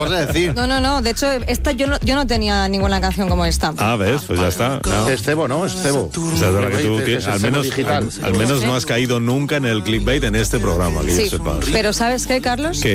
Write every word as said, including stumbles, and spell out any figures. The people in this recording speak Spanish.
vas a decir? No, no, no. De hecho, esta yo no, yo no tenía ninguna canción como esta. Ah, ves, pues ya está. No. Es cebo, ¿no? Es cebo. O sea, es verdad que tú Es- tienes- es al cebo menos, digital. al, al menos no has caído nunca en el clickbait en este programa, que Sí, yo sepa. pero ¿sabes qué, Carlos? ¿Qué?